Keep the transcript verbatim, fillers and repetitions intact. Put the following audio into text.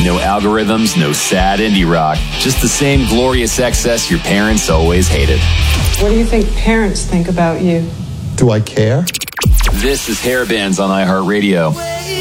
No algorithms, no sad indie rock. Just the same glorious excess your parents always hated. What do you think parents think about you? Do I care? This is Hair Bands on iHeartRadio.